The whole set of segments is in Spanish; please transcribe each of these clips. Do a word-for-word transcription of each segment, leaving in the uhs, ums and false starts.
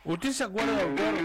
¿Usted se acuerda, doctor,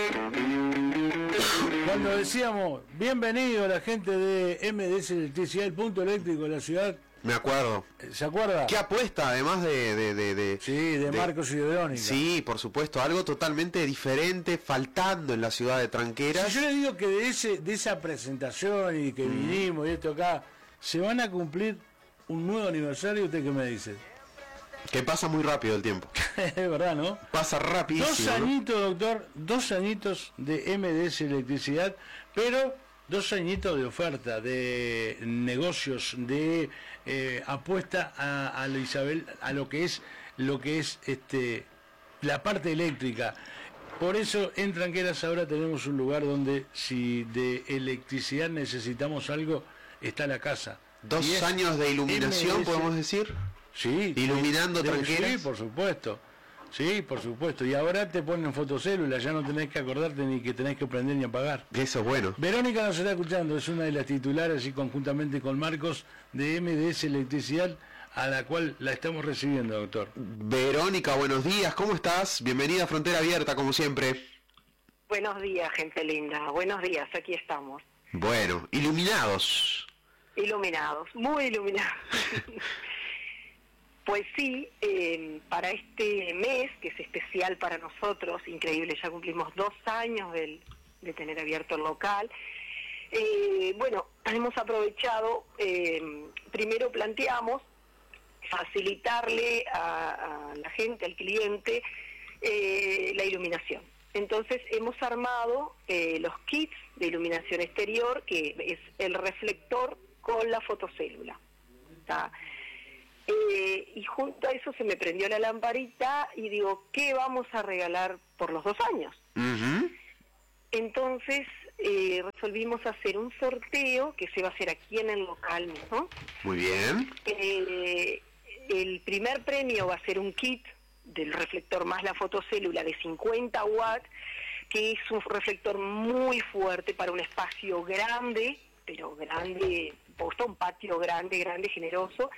cuando decíamos bienvenido a la gente de M D S Electricidad, el punto eléctrico de la ciudad? Me acuerdo. ¿Se acuerda? ¿Qué apuesta, además de... de, de, de sí, de, de Marcos y de Verónica. Sí, por supuesto, algo totalmente diferente, faltando en la ciudad de Tranqueras. Si yo le digo que de ese de esa presentación y que mm. vinimos y esto acá, se van a cumplir un nuevo aniversario, ¿usted qué me dice? Que pasa muy rápido el tiempo. Es verdad, ¿no? Pasa rapidísimo. Dos añitos, ¿no? Doctor, dos añitos de M D S Electricidad, pero dos añitos de oferta, de negocios, de eh, apuesta a, a lo Isabel, a lo que es lo que es este la parte eléctrica. Por eso en Tranqueras ahora tenemos un lugar donde si de electricidad necesitamos algo, está la casa. Dos años de iluminación, M D S, podemos decir. Sí, iluminando de, de, Tranqueras. Sí, por supuesto. Sí, por supuesto. Y ahora te ponen fotocélula, ya no tenés que acordarte ni que tenés que prender ni apagar. Eso es bueno. Verónica nos está escuchando, es una de las titulares y conjuntamente con Marcos de M D S Electricidad, a la cual la estamos recibiendo, doctor. Verónica, buenos días, ¿cómo estás? Bienvenida a Frontera Abierta, como siempre. Buenos días, gente linda. Buenos días, aquí estamos. Bueno, iluminados. Iluminados, muy iluminados. Pues sí, eh, para este mes, que es especial para nosotros, increíble, ya cumplimos dos años del, de tener abierto el local. Eh, bueno, hemos aprovechado, eh, primero planteamos facilitarle a, a la gente, al cliente, eh, la iluminación. Entonces hemos armado eh, los kits de iluminación exterior, que es el reflector con la fotocélula. ¿Está? Eh, y junto a eso se me prendió la lamparita y digo, ¿qué vamos a regalar por los dos años? Uh-huh. Entonces eh, resolvimos hacer un sorteo que se va a hacer aquí en el local mismo. Muy bien. Eh, el primer premio va a ser un kit del reflector más la fotocélula de cincuenta watts, que es un reflector muy fuerte para un espacio grande, pero grande, puesto un patio grande, grande, generoso.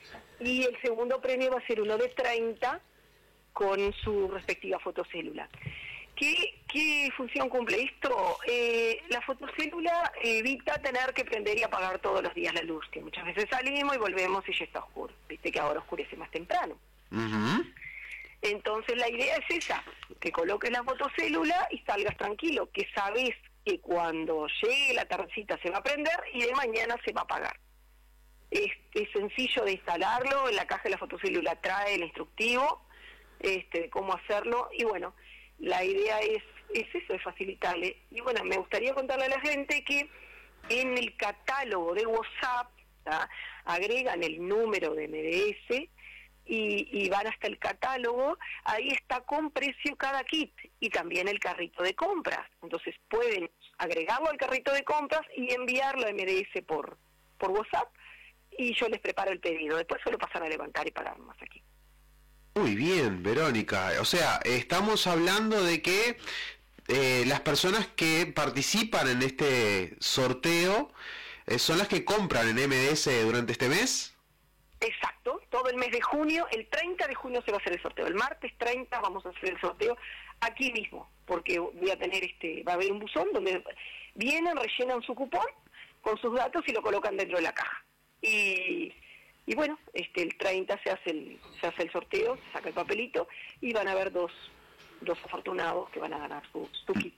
Y el segundo premio va a ser uno de treinta con su respectiva fotocélula. ¿Qué, qué función cumple esto? Eh, la fotocélula evita tener que prender y apagar todos los días la luz, que muchas veces salimos y volvemos y ya está oscuro. Viste que ahora oscurece más temprano. Uh-huh. Entonces la idea es esa, que coloques la fotocélula y salgas tranquilo, que sabes que cuando llegue la tardecita se va a prender y de mañana se va a apagar. Es, es sencillo de instalarlo, en la caja de la fotocélula trae el instructivo este, de cómo hacerlo, y bueno, la idea es, es eso, es facilitarle. Y bueno, me gustaría contarle a la gente que en el catálogo de WhatsApp, ¿tá?, agregan el número de M D S y, y van hasta el catálogo, ahí está con precio cada kit y también el carrito de compras. Entonces pueden agregarlo al carrito de compras y enviarlo a M D S por, por WhatsApp, y yo les preparo el pedido. Después suelo pasar a levantar y pagar más aquí. Muy bien, Verónica. O sea, estamos hablando de que eh, las personas que participan en este sorteo eh, son las que compran en M D S durante este mes. Exacto, todo el mes de junio, el treinta de junio se va a hacer el sorteo. El martes treinta vamos a hacer el sorteo aquí mismo, porque voy a tener este, va a haber un buzón donde vienen, rellenan su cupón con sus datos y lo colocan dentro de la caja. Y, y bueno, este el treinta se hace el se hace el sorteo, se saca el papelito y van a haber dos dos afortunados que van a ganar su, su kit.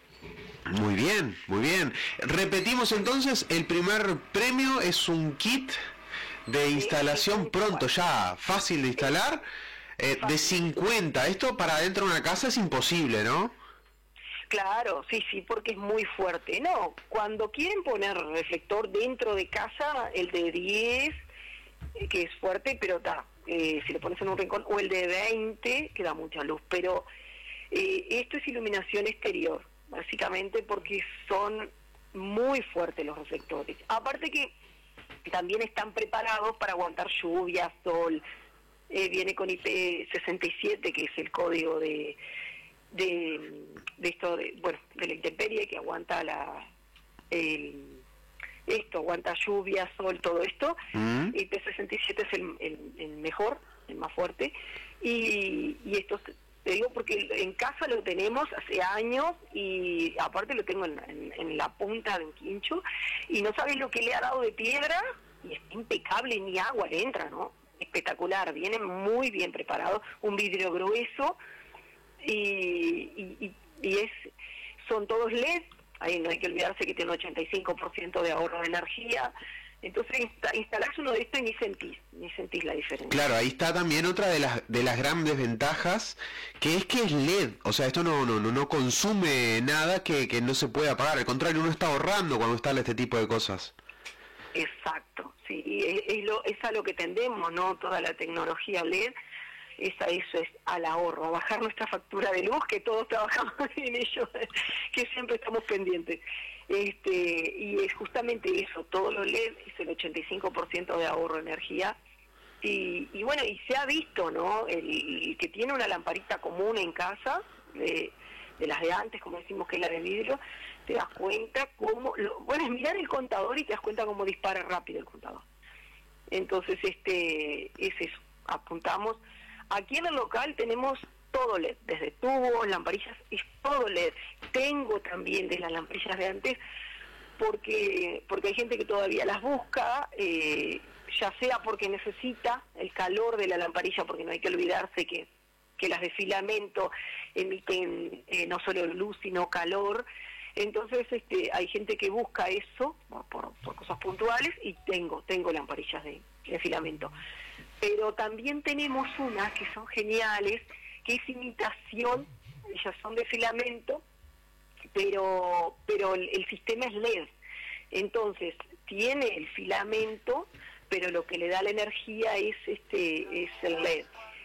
Muy bien, muy bien. Repetimos entonces, el primer premio es un kit de instalación sí, pronto ya, fácil de instalar, eh, fácil. De cincuenta. Esto para dentro de una casa es imposible, ¿no? Claro, sí, sí, porque es muy fuerte. No, cuando quieren poner reflector dentro de casa, el de diez, eh, que es fuerte, pero está, eh, si lo pones en un rincón, o el de veinte, que da mucha luz. Pero eh, esto es iluminación exterior, básicamente porque son muy fuertes los reflectores. Aparte que también están preparados para aguantar lluvia, sol, eh, viene con I P sesenta y siete, que es el código de... de, de esto de, bueno, de la intemperie, que aguanta la el, esto, aguanta lluvia, sol, todo esto. Mm. I P sesenta y siete es el, el, el mejor, el más fuerte, y, y estos Te digo porque en casa lo tenemos hace años y aparte lo tengo en, en, en la punta de un quincho y no sabes lo que le ha dado de piedra y es impecable, ni agua le entra, ¿no? Espectacular, viene muy bien preparado, un vidrio grueso y, y, y, y es son todos L E D, ahí no hay que olvidarse que tiene un ochenta y cinco por ciento de ahorro de energía. Entonces insta, instalás uno de estos y ni sentís, ni sentís la diferencia. Claro, ahí está también otra de las de las grandes ventajas, que es que es L E D, o sea, esto no no no, no consume nada que, que no se pueda apagar, al contrario, uno está ahorrando cuando instala este tipo de cosas. Exacto, sí, es, es, lo, es a lo que tendemos, ¿no? Toda la tecnología L E D, es a eso, es al ahorro, a bajar nuestra factura de luz, que todos trabajamos en ello, que siempre estamos pendientes. Este, y es justamente eso, todo lo L E D es el ochenta y cinco por ciento de ahorro de energía y, y bueno, y se ha visto, ¿no? El, el que tiene una lamparita común en casa, de, de las de antes, como decimos que es la de vidrio, te das cuenta cómo, lo, bueno, es mirar el contador y te das cuenta cómo dispara rápido el contador. Entonces, este, es eso, apuntamos. Aquí en el local tenemos todo L E D, desde tubos, lamparillas, es todo L E D. Tengo también de las lamparillas de antes, porque porque hay gente que todavía las busca, eh, ya sea porque necesita el calor de la lamparilla, porque no hay que olvidarse que, que las de filamento emiten eh, no solo luz, sino calor. Entonces este, hay gente que busca eso por, por cosas puntuales y tengo, tengo lamparillas de, de filamento. Pero también tenemos unas que son geniales, que es imitación, ellas son de filamento, pero pero el, el sistema es L E D. Entonces, tiene el filamento, pero lo que le da la energía es este es el L E D.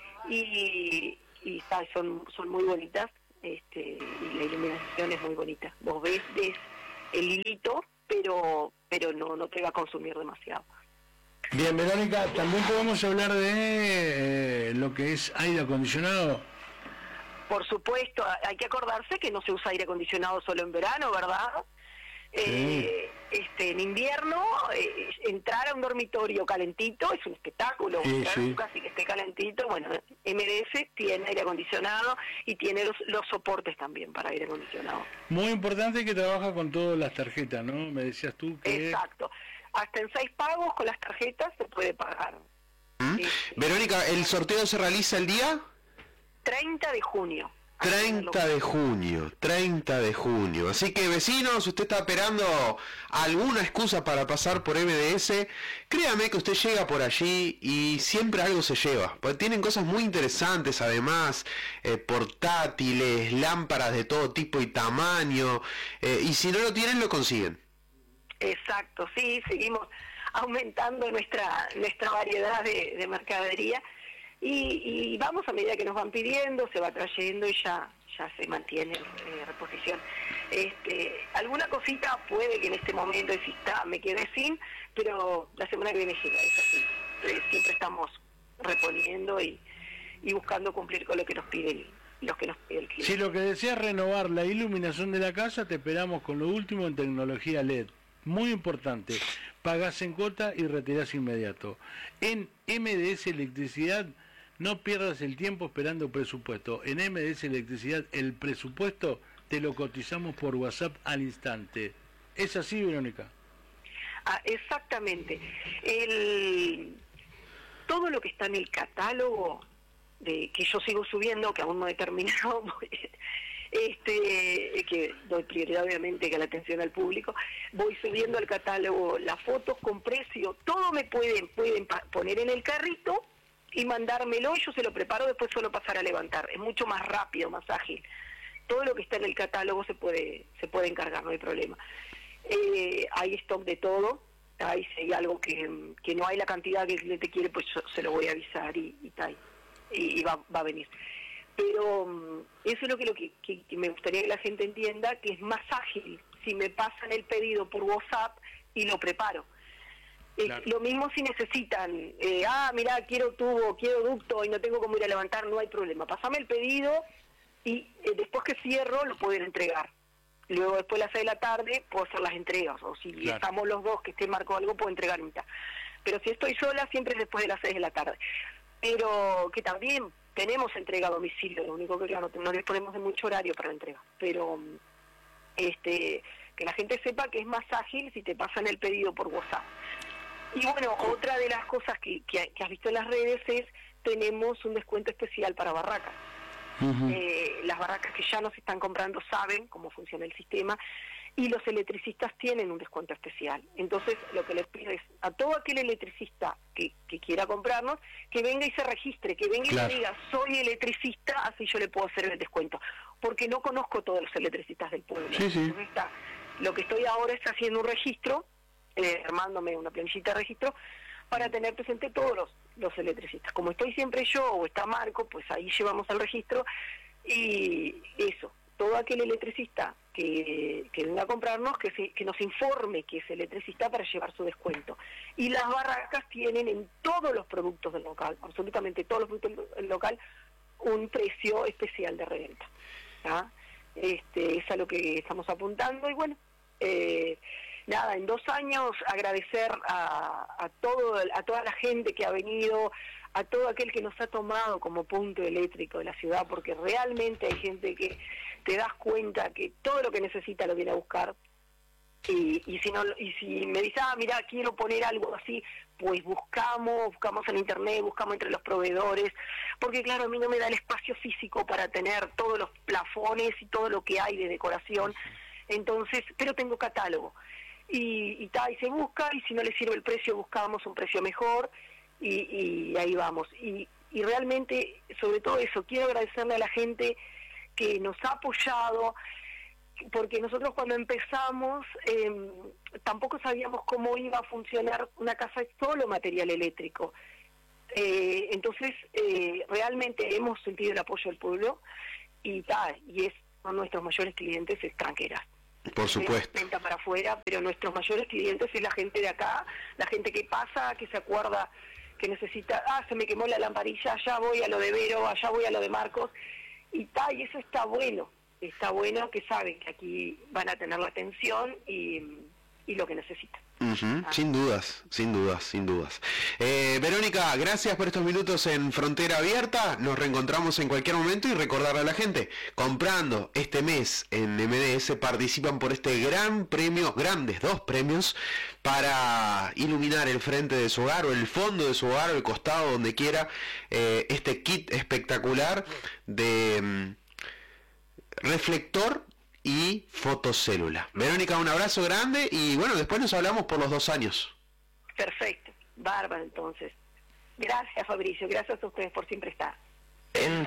Y, y está, son son muy bonitas, este y la iluminación es muy bonita. Vos ves, ves el hilito, pero pero no no te va a consumir demasiado. Bien, Verónica, también podemos hablar de eh, lo que es aire acondicionado. Por supuesto, hay que acordarse que no se usa aire acondicionado solo en verano, ¿verdad? Sí. Eh, este, en invierno, eh, entrar a un dormitorio calentito es un espectáculo, sí, entrar sí. a un casi que esté calentito. Bueno, M D S tiene aire acondicionado y tiene los, los soportes también para aire acondicionado. Muy importante que trabaja con todas las tarjetas, ¿no? Me decías tú que... Exacto. Hasta en seis pagos con las tarjetas se puede pagar. ¿Mm? Este, Verónica, ¿el sorteo se realiza el día? treinta de junio. treinta de junio, treinta de junio. Así que vecinos, usted está esperando alguna excusa para pasar por M D S, créame que usted llega por allí y siempre algo se lleva. Porque tienen cosas muy interesantes además, eh, portátiles, lámparas de todo tipo y tamaño, eh, y si no lo tienen lo consiguen. Exacto, sí, seguimos aumentando nuestra nuestra variedad de, de mercadería y, y vamos a medida que nos van pidiendo, se va trayendo y ya ya se mantiene en reposición. Este, alguna cosita puede que en este momento exista, me quedé sin, pero la semana que viene llega, es así. Eh, siempre estamos reponiendo y, y buscando cumplir con lo que nos piden los que nos pide el cliente. Si lo que deseas renovar la iluminación de la casa, te esperamos con lo último en tecnología L E D. Muy importante, pagás en cuota y retirás inmediato. En M D S Electricidad, no pierdas el tiempo esperando presupuesto. En M D S Electricidad, el presupuesto te lo cotizamos por WhatsApp al instante. ¿Es así, Verónica? Ah, exactamente. El, todo lo que está en el catálogo, de que yo sigo subiendo, que aún no he terminado, este que doy prioridad obviamente que a la atención al público, voy subiendo al catálogo las fotos con precio, todo me pueden pueden poner en el carrito y mandármelo, yo se lo preparo, después solo pasar a levantar, es mucho más rápido, más ágil. Todo lo que está en el catálogo se puede se puede encargar, no hay problema. Eh, hay stock de todo, hay, si hay algo que, que no hay la cantidad que el cliente quiere, pues yo se lo voy a avisar y, y tal, y, y va, va a venir. Pero eso es lo que, lo que, que, que me gustaría que la gente entienda, que es más ágil si me pasan el pedido por WhatsApp y lo preparo. Claro. Eh, lo mismo si necesitan, eh, ah, mira, quiero tubo, quiero ducto y no tengo cómo ir a levantar, no hay problema. Pásame el pedido y eh, después que cierro lo pueden entregar. Luego después de las seis de la tarde puedo hacer las entregas, o si claro. estamos los dos que esté marcado algo, puedo entregar mitad. Pero si estoy sola, siempre es después de las seis de la tarde. Pero que también tenemos entrega a domicilio, lo único que claro, no disponemos de mucho horario para la entrega, pero este que la gente sepa que es más ágil si te pasan el pedido por WhatsApp. Y bueno, otra de las cosas que, que, que has visto en las redes es, tenemos un descuento especial para barracas. Uh-huh. Eh, las barracas que ya nos están comprando saben cómo funciona el sistema y los electricistas tienen un descuento especial. Entonces, lo que les pido es a todo aquel electricista que, que quiera comprarnos, que venga y se registre, que venga claro. y me diga, soy electricista, así yo le puedo hacer el descuento. Porque no conozco todos los electricistas del pueblo. Sí, sí. Está, lo que estoy ahora es haciendo un registro, eh, armándome una planillita de registro, para tener presente todos los, los electricistas. Como estoy siempre yo o está Marco, pues ahí llevamos al registro y eso, todo aquel electricista que, que venga a comprarnos, que, se, que nos informe que es electricista para llevar su descuento. Y las barracas tienen en todos los productos del local, absolutamente todos los productos del local, un precio especial de reventa. ¿Ah? Este, es a lo que estamos apuntando y bueno, eh, nada, en dos años agradecer a, a todo a toda la gente que ha venido, a todo aquel que nos ha tomado como punto eléctrico de la ciudad, porque realmente hay gente que te das cuenta que todo lo que necesita lo viene a buscar. Y, y si no y si me dice, ah, mira, quiero poner algo así, pues buscamos, buscamos en internet, buscamos entre los proveedores, porque claro, a mí no me da el espacio físico para tener todos los plafones y todo lo que hay de decoración, entonces, pero tengo catálogo, y, y, ta, y se busca, y si no le sirve el precio, buscamos un precio mejor, y, y ahí vamos, y, y realmente, sobre todo eso, quiero agradecerle a la gente que nos ha apoyado, porque nosotros cuando empezamos eh, tampoco sabíamos cómo iba a funcionar una casa de solo material eléctrico. Eh, entonces, eh, realmente hemos sentido el apoyo del pueblo y tal, y es son nuestros mayores clientes extranjeras. Por supuesto. Venta para afuera, pero nuestros mayores clientes es la gente de acá, la gente que pasa, que se acuerda, que necesita, ah, se me quemó la lamparilla, allá voy a lo de Vero, allá voy a lo de Marcos, y tal, y eso está bueno. Está bueno que saben que aquí van a tener la atención y, y lo que necesitan. Uh-huh. Ah. Sin dudas, sin dudas, sin dudas. Eh, Verónica, gracias por estos minutos en Frontera Abierta. Nos reencontramos en cualquier momento y recordarle a la gente, comprando este mes en M D S participan por este gran premio, grandes dos premios, para iluminar el frente de su hogar o el fondo de su hogar o el costado, donde quiera, eh, este kit espectacular de... Um, reflector y fotocélula. Verónica, un abrazo grande y bueno, después nos hablamos por los dos años. Perfecto, bárbaro entonces. Gracias Fabricio, gracias a ustedes por siempre estar. En